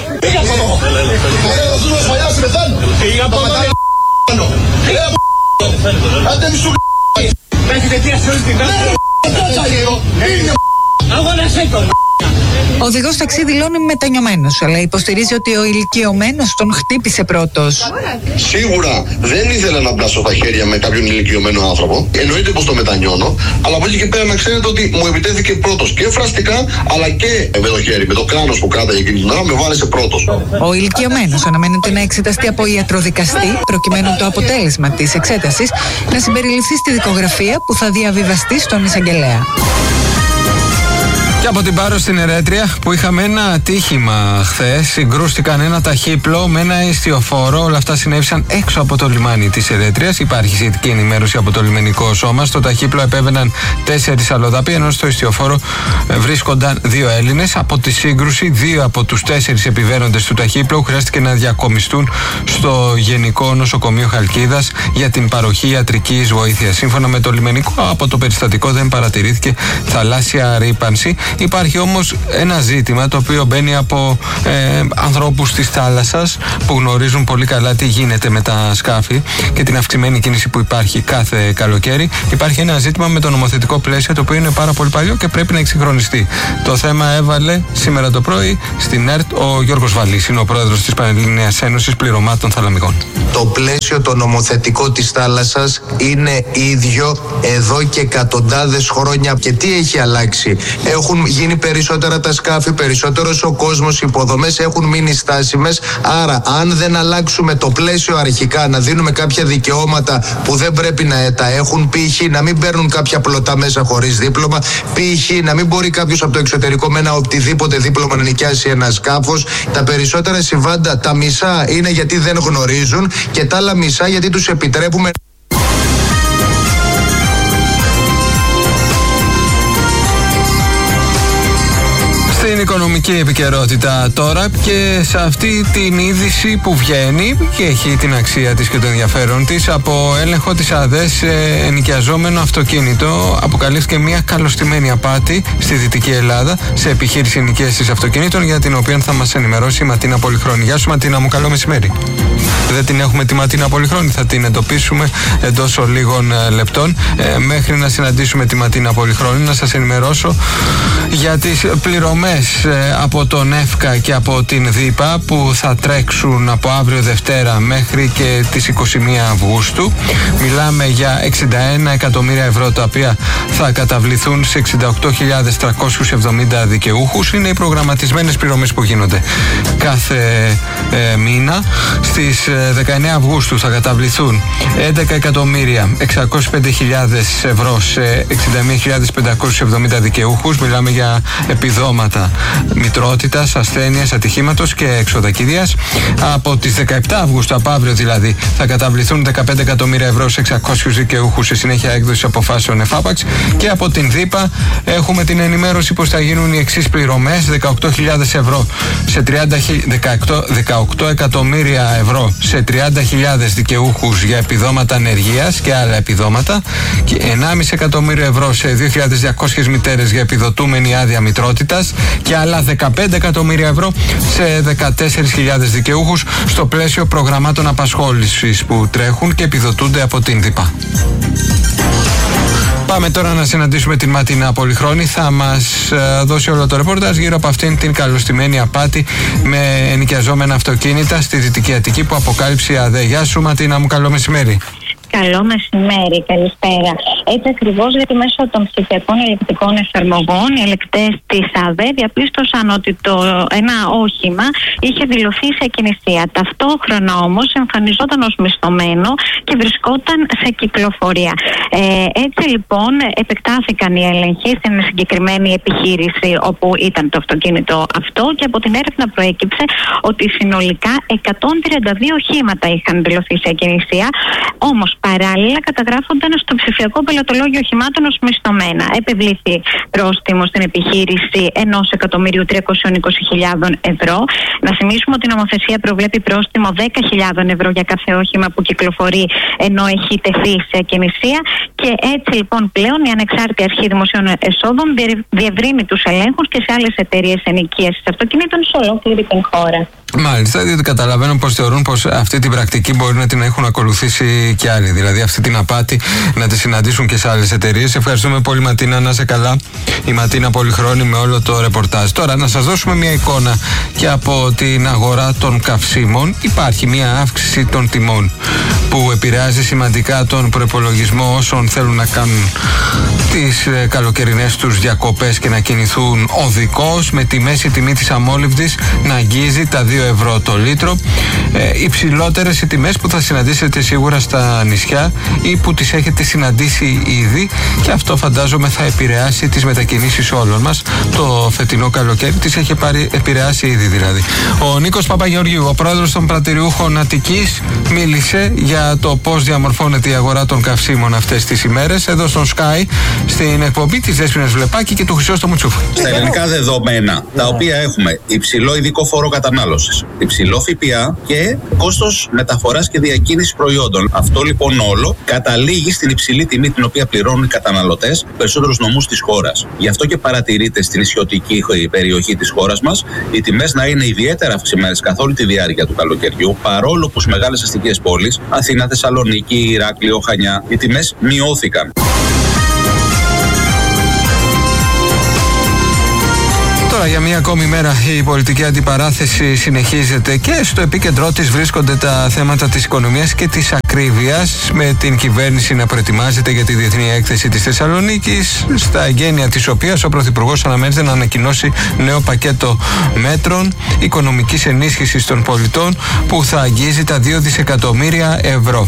Ο οδηγός ταξί δηλώνει μετανιωμένος, αλλά υποστηρίζει ότι ο ηλικιωμένος τον χτύπησε πρώτος. Σίγουρα δεν ήθελα να μπλάσω τα χέρια με κάποιον ηλικιωμένο άνθρωπο. Εννοείται πως το μετανιώνω, αλλά από εκεί και πέρα να ξέρετε ότι μου επιτέθηκε πρώτος και φραστικά, αλλά και με το χέρι, με το κράνος που κράταγε εκείνη την ώρα, με βάλεσε πρώτος. Ο ηλικιωμένος αναμένεται να εξεταστεί από ιατροδικαστή, προκειμένου το αποτέλεσμα της εξέτασης να συμπεριληφθεί στη δικογραφία που θα διαβιβαστεί στον εισαγγελέα. Και από την Πάρο στην Ερέτρια που είχαμε ένα ατύχημα χθες. Συγκρούστηκαν ένα ταχύπλο με ένα ιστιοφόρο. Όλα αυτά συνέβησαν έξω από το λιμάνι της Ερέτριας. Υπάρχει σχετική ενημέρωση από το λιμενικό σώμα. Στο ταχύπλο επέβαιναν 4 αλλοδαποί, ενώ στο ιστιοφόρο βρίσκονταν 2 Έλληνες. Από τη σύγκρουση, 2 από τους 4 επιβαίνοντες του ταχύπλου χρειάστηκε να διακομιστούν στο Γενικό Νοσοκομείο Χαλκίδας για την παροχή ιατρικής βοήθειας. Σύμφωνα με το λιμενικό, από το περιστατικό δεν παρατηρήθηκε θαλάσσια ρύπανση. Υπάρχει όμως ένα ζήτημα το οποίο μπαίνει από ανθρώπους της θάλασσας που γνωρίζουν πολύ καλά τι γίνεται με τα σκάφη και την αυξημένη κίνηση που υπάρχει κάθε καλοκαίρι. Υπάρχει ένα ζήτημα με το νομοθετικό πλαίσιο το οποίο είναι πάρα πολύ παλιό και πρέπει να εξυγχρονιστεί. Το θέμα έβαλε σήμερα το πρωί στην ΕΡΤ ο Γιώργος Βαλής, είναι ο πρόεδρος της Πανελληνίας Ένωσης Πληρωμάτων Θαλαμικών. Το πλαίσιο το νομοθετικό της θάλασσας είναι ίδιο εδώ και εκατοντάδες χρόνια. Και τι έχει αλλάξει? Έχουν γίνει περισσότερα τα σκάφη, περισσότερος ο κόσμος, οι υποδομές έχουν μείνει στάσιμες. Άρα, αν δεν αλλάξουμε το πλαίσιο αρχικά, να δίνουμε κάποια δικαιώματα που δεν πρέπει να τα έχουν, π.χ. να μην παίρνουν κάποια πλωτά μέσα χωρίς δίπλωμα, π.χ. να μην μπορεί κάποιος από το εξωτερικό με ένα οτιδήποτε δίπλωμα να νοικιάσει ένα σκάφος. Τα περισσότερα συμβάντα, τα μισά είναι γιατί δεν γνωρίζουν και τα άλλα μισά γιατί τους επιτρέπουμε. Στην οικονομική επικαιρότητα τώρα και σε αυτή την είδηση που βγαίνει και έχει την αξία της και το ενδιαφέρον της, από έλεγχο της ΑΔΕΣ σε ενοικιαζόμενο αυτοκίνητο αποκαλύφθηκε μια καλωστημένη απάτη στη Δυτική Ελλάδα σε επιχείρηση ενοικίασης αυτοκινήτων, για την οποία θα μας ενημερώσει η Ματίνα Πολυχρόνη. Γεια σου Ματίνα μου, καλό μεσημέρι. Δεν την έχουμε τη Ματίνα Πολυχρόνη, θα την εντοπίσουμε εντός λίγων λεπτών. Μέχρι να συναντήσουμε τη Ματίνα Πολυχρόνη, να σας ενημερώσω για τις πληρωμές από τον ΕΦΚΑ και από την ΔΥΠΑ που θα τρέξουν από αύριο Δευτέρα μέχρι και τις 21 Αυγούστου. Μιλάμε για 61 εκατομμύρια ευρώ τα οποία θα καταβληθούν σε 68.370 δικαιούχους. Είναι οι προγραμματισμένες πληρωμές που γίνονται κάθε μήνα. Στις 19 Αυγούστου θα καταβληθούν 11.605.000 ευρώ σε 61.570 δικαιούχους. Μιλάμε για επιδόματα μητρότητας, ασθένειας, ατυχήματος και έξοδα κηδείας. Από τις 17 Αυγούστου, από αύριο δηλαδή, θα καταβληθούν 15 εκατομμύρια ευρώ σε 600 δικαιούχους σε συνέχεια έκδοση αποφάσεων ΕΦΑΠΑΞ. Και από την ΔΥΠΑ έχουμε την ενημέρωση πως θα γίνουν οι εξής πληρωμές: 18.000 ευρώ σε 18 εκατομμύρια ευρώ σε 30.000 δικαιούχους για επιδόματα ανεργίας και άλλα επιδόματα, και 1,5 εκατομμύριο ευρώ σε 2.200 μητέρες για επιδοτούμενη άδεια μητρότητας και άλλα 15 εκατομμύρια ευρώ σε 14.000 δικαιούχους στο πλαίσιο προγραμμάτων απασχόλησης που τρέχουν και επιδοτούνται από την ΔΥΠΑ. Πάμε τώρα να συναντήσουμε την Ματίνα Πολυχρόνη. Θα μας δώσει όλο το ρεπορτάζ γύρω από αυτήν την καλωστημένη απάτη με ενοικιαζόμενα αυτοκίνητα στη Δυτική Αττική που αποκάλυψε η ΑΔΕ. Γεια σου Ματίνα μου, καλό μεσημέρι. Καλό μεσημέρι, καλησπέρα. Έτσι ακριβώς, γιατί μέσω των ψηφιακών ελεκτικών εφαρμογών οι ελεκτές της ΑΔΕ διαπίστωσαν ότι ένα όχημα είχε δηλωθεί σε ακινησία. Ταυτόχρονα όμως εμφανιζόταν ως μισθωμένο και βρισκόταν σε κυκλοφορία. Έτσι λοιπόν επεκτάθηκαν οι έλεγχοι στην συγκεκριμένη επιχείρηση όπου ήταν το αυτοκίνητο αυτό και από την έρευνα προέκυψε ότι συνολικά 132 οχήματα είχαν δηλωθεί σε ακινησία, όμως παράλληλα καταγράφονταν στο ψηφιακό πελατολόγιο οχημάτων ως μισθωμένα. Επευλήθη πρόστιμο στην επιχείρηση 1.320.000 ευρώ. Να θυμίσουμε ότι η νομοθεσία προβλέπει πρόστιμο 10.000 ευρώ για κάθε όχημα που κυκλοφορεί ενώ έχει τεθεί σε ακινησία. Και έτσι λοιπόν πλέον η Ανεξάρτητη Αρχή Δημοσίων Εσόδων διευρύνει τους ελέγχους και σε άλλες εταιρείες ενοικίασης αυτοκινήτων σε ολόκληρη την χώρα. Μάλιστα, διότι καταλαβαίνω πως θεωρούν πως αυτή την πρακτική μπορεί να την έχουν ακολουθήσει και άλλοι. Δηλαδή αυτή την απάτη να τη συναντήσουν και σε άλλες εταιρείες. Ευχαριστούμε πολύ Ματίνα, να είσαι καλά. Η Ματίνα Πολυχρόνη με όλο το ρεπορτάζ. Τώρα να σας δώσουμε μια εικόνα και από την αγορά των καυσίμων. Υπάρχει μια αύξηση των τιμών που επηρεάζει σημαντικά τον προϋπολογισμό όσων θέλουν να κάνουν τις καλοκαιρινές τους διακοπές και να κινηθούν οδικώς, με τη μέση τιμή της αμόλυβδης να αγγίζει τα 2 ευρώ το λίτρο. Υψηλότερες οι τιμές που θα συναντήσετε σίγουρα στα νησιά ή που τις έχετε συναντήσει ήδη, και αυτό φαντάζομαι θα επηρεάσει τις μετακινήσεις όλων μας. Το φετινό καλοκαίρι τις έχει επηρεάσει ήδη δηλαδή. Ο Νίκος Παπαγεωργίου, ο πρόεδρος των πρατηριούχων Αττικής, μίλησε για το πώς διαμορφώνεται η αγορά των καυσίμων αυτές τις ημέρες εδώ στον Sky, στην εκπομπή της Δέσποινας Βλεπάκη και του Χρυσόστομου Τσούφου. Στα ελληνικά δεδομένα, τα οποία έχουμε υψηλό ειδικό φόρο κατανάλωσης, υψηλό ΦΠΑ και κόστος μεταφοράς και διακίνησης προϊόντων. Αυτό λοιπόν όλο καταλήγει στην υψηλή τιμή την οποία πληρώνουν οι καταναλωτές περισσότερους νομούς της χώρας. Γι' αυτό και παρατηρείται στην νησιωτική περιοχή της χώρας μας οι τιμές να είναι ιδιαίτερα αυξημένες καθ' όλη τη διάρκεια του καλοκαιριού, παρόλο που στις μεγάλες αστικές πόλεις, Αθήνα, Θεσσαλονίκη, Ηράκλειο, Χανιά, οι τιμές μειώθηκαν. Τώρα για μία ακόμη μέρα η πολιτική αντιπαράθεση συνεχίζεται και στο επίκεντρό της βρίσκονται τα θέματα της οικονομίας και της ακρίβειας, με την κυβέρνηση να προετοιμάζεται για τη Διεθνή Έκθεση της Θεσσαλονίκης, στα εγγένεια της οποίας ο Πρωθυπουργός αναμένεται να ανακοινώσει νέο πακέτο μέτρων οικονομικής ενίσχυσης των πολιτών που θα αγγίζει τα 2 δισεκατομμύρια ευρώ.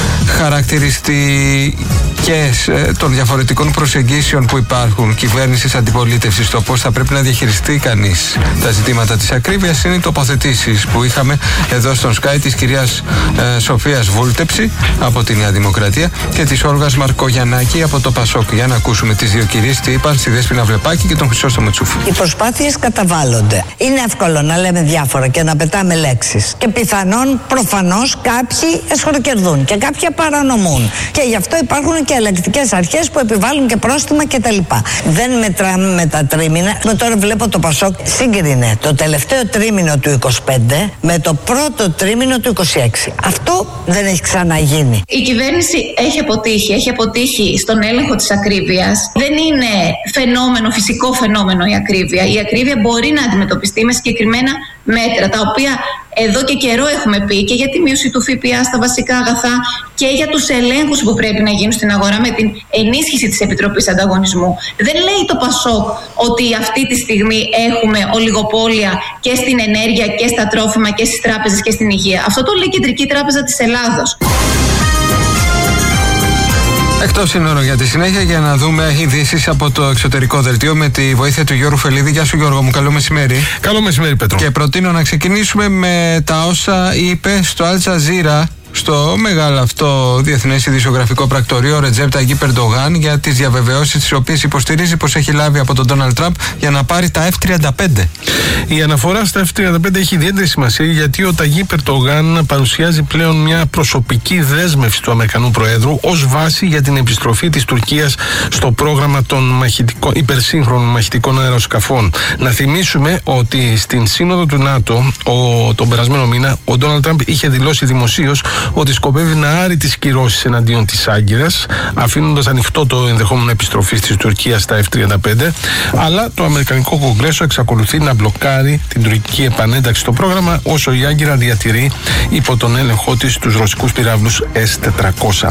Χαρακτηριστικές των διαφορετικών προσεγγίσεων που υπάρχουν κυβέρνησης αντιπολίτευσης στο πώς θα πρέπει να διαχειριστεί κανείς τα ζητήματα της ακρίβειας είναι οι τοποθετήσεις που είχαμε εδώ στον Sky της κυρίας Σοφίας Βούλτεψη από τη Νέα Δημοκρατία και της Όλγας Μαρκογιαννάκη από το Πασόκ. Για να ακούσουμε τις δύο κυρίες τι είπαν στη Δέσποινα Βλεπάκη και τον Χρυσόστομο Τσούφου. Οι προσπάθειες καταβάλλονται. Είναι εύκολο να λέμε διάφορα και να πετάμε λέξεις. Και πιθανόν, προφανώς, κάποιοι εσχροκερδούν και κάποιοι παρανομούν. Και γι' αυτό υπάρχουν και ελεγκτικές αρχές που επιβάλλουν και πρόστιμα κτλ. Δεν μετράμε με τα τρίμηνα. Τώρα βλέπω το Πασόκ σύγκρινε το τελευταίο τρίμηνο του 25 με το πρώτο τρίμηνο του 26. Αυτό δεν έχει ξαναγίνει. Η κυβέρνηση έχει αποτύχει στον έλεγχο της ακρίβειας. Δεν είναι φυσικό φαινόμενο η ακρίβεια. Η ακρίβεια μπορεί να αντιμετωπιστεί με συγκεκριμένα μέτρα, τα οποία εδώ και καιρό έχουμε πει, και για τη μείωση του ΦΠΑ στα βασικά αγαθά και για τους ελέγχους που πρέπει να γίνουν στην αγορά με την ενίσχυση της Επιτροπής Ανταγωνισμού. Δεν λέει το Πασόκ ότι αυτή τη στιγμή έχουμε ολιγοπόλια και στην ενέργεια και στα τρόφιμα και στις τράπεζες και στην υγεία. Αυτό το λέει η Κεντρική Τράπεζα της Ελλάδος. Εκτός σύνορο για τη συνέχεια, για να δούμε ειδήσεις από το εξωτερικό δελτίο με τη βοήθεια του Γιώργου Φελίδη. Γεια σου Γιώργο μου, καλό μεσημέρι. Καλό μεσημέρι Πέτρο. Και προτείνω να ξεκινήσουμε με τα όσα είπε στο Αλ Τζαζίρα, στο μεγάλο αυτό διεθνές ειδησιογραφικό πρακτορείο, ο Ρετζέπ Ταγίπ Ερντογάν, για τις διαβεβαιώσεις τις οποίες υποστηρίζει πως έχει λάβει από τον Ντόναλντ Τραμπ για να πάρει τα F-35. Η αναφορά στα F-35 έχει ιδιαίτερη σημασία γιατί ο Ταγίπ Ερντογάν παρουσιάζει πλέον μια προσωπική δέσμευση του Αμερικανού Προέδρου ως βάση για την επιστροφή της Τουρκίας στο πρόγραμμα των υπερσύγχρονων μαχητικών αεροσκαφών. Να θυμίσουμε ότι στην Σύνοδο του ΝΑΤΟ τον περασμένο μήνα ο Ντόναλντ Τραμπ είχε δηλώσει δημοσίως ότι σκοπεύει να άρει τις κυρώσεις εναντίον της Άγκυρας, αφήνοντας ανοιχτό το ενδεχόμενο επιστροφής της Τουρκίας στα F-35, αλλά το Αμερικανικό Κογκρέσο εξακολουθεί να μπλοκάρει την τουρκική επανένταξη στο πρόγραμμα, όσο η Άγκυρα διατηρεί υπό τον έλεγχό της τους ρωσικούς πυράβλους S-400.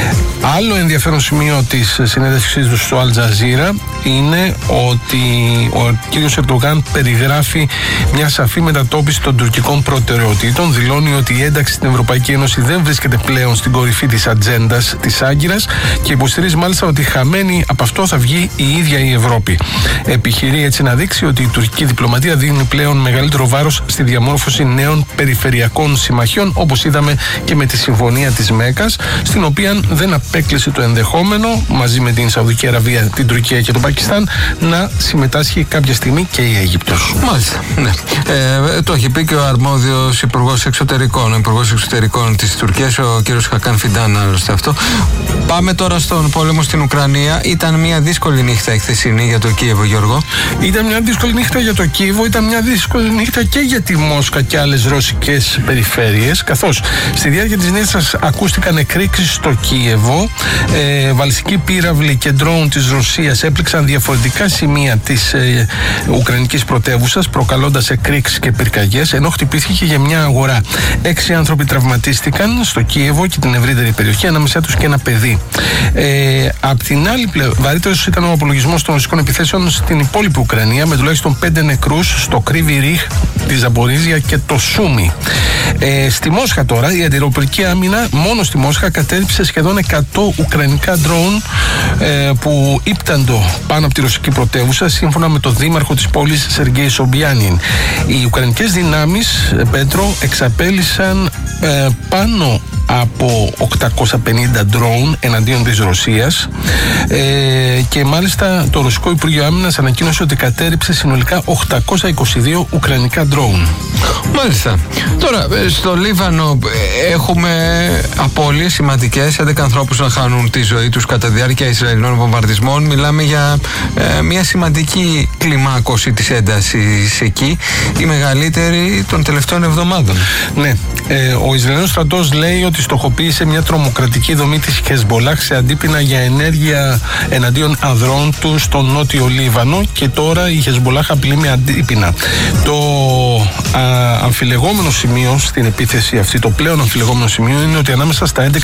Άλλο ενδιαφέρον σημείο της συνέντευξής του στο Αλ Τζαζίρα είναι ότι ο κύριος Ερντογάν περιγράφει μια σαφή μετατόπιση των τουρκικών προτεραιοτήτων, δηλώνει ότι η ένταξη στην Ευρωπαϊκή Ένωση δεν βρίσκεται πλέον στην κορυφή της ατζέντας της Άγκυρας και υποστηρίζει μάλιστα ότι χαμένη από αυτό θα βγει η ίδια η Ευρώπη. Επιχειρεί έτσι να δείξει ότι η τουρκική διπλωματία δίνει πλέον μεγαλύτερο βάρος στη διαμόρφωση νέων περιφερειακών συμμαχιών, όπως είδαμε και με τη Συμφωνία της Μέκκας, στην οποία δεν απέκλεισε το ενδεχόμενο μαζί με την Σαουδική Αραβία, την Τουρκία και το Πακιστάν να συμμετάσχει κάποια στιγμή και η Αίγυπτος. Μάλιστα. Ναι. Το έχει πει και ο αρμόδιος Υπουργός Εξωτερικών, ο Υπουργός Εξωτερικών της Τουρκίας, ο κύριος Χακάν Φιντάν, άλλωστε αυτό. Πάμε τώρα στον πόλεμο στην Ουκρανία. Ήταν μια δύσκολη νύχτα η χθεσινή για το Κίεβο, Γιώργο. Ήταν μια δύσκολη νύχτα για το Κίεβο, ήταν μια δύσκολη νύχτα και για τη Μόσχα και άλλες ρωσικές περιφέρειες, καθώς στη διάρκεια της νύχτας ακούστηκαν εκρήξεις στο Κίεβο. Βαλιστικοί πύραυλοι και ντρόουν της Ρωσίας έπληξαν διαφορετικά σημεία της Ουκρανικής πρωτεύουσας, προκαλώντας εκρήξεις και πυρκαγιές, ενώ χτυπήθηκε για μια αγορά. 6 άνθρωποι τραυματίστηκαν σκοτώθηκαν στο Κίεβο και την ευρύτερη περιοχή, ανάμεσά τους και ένα παιδί. Απ' την άλλη βαρύτερος ήταν ο απολογισμός των ρωσικών επιθέσεων στην υπόλοιπη Ουκρανία, με τουλάχιστον 5 νεκρούς στο Κρύβι Ριχ, τη Ζαμπορίζια και το Σούμι. Στη Μόσχα τώρα, η αντιεροπορική άμυνα μόνο στη Μόσχα κατέριψε σχεδόν 100 ουκρανικά ντρόουν που ύπταντο πάνω από τη ρωσική πρωτεύουσα, σύμφωνα με τον δήμαρχο της πόλης Σεργέη Σομπιάνιν. Οι ουκρανικές δυνάμεις, Πέτρο, εξαπέλυσαν πάνω από 850 ντρόουν εναντίον της Ρωσίας και μάλιστα το Ρωσικό Υπουργείο Άμυνας ανακοίνωσε ότι κατέριψε συνολικά 822 ουκρανικά ντρόουν. Μάλιστα. Τώρα, στο Λίβανο έχουμε απώλειες σημαντικές, 11 ανθρώπους να χάνουν τη ζωή τους κατά διάρκεια Ισραηλινών βομβαρδισμών. Μιλάμε για μια σημαντική κλιμάκωση της έντασης εκεί, η μεγαλύτερη των τελευταίων εβδομάδων. Ναι, ο Ισραηλινός στρατός λέει ότι στοχοποίησε μια τρομοκρατική δομή της Χεσμπολάχ σε αντίπεινα για ενέργεια εναντίον ανδρών του στο νότιο Λίβανο, και τώρα η Χεσμπολάχ απειλεί με αντίπεινα. Το αμφιλεγόμενο σημείο στην επίθεση αυτή, το πλέον αμφιλεγόμενο σημείο, είναι ότι ανάμεσα στα 11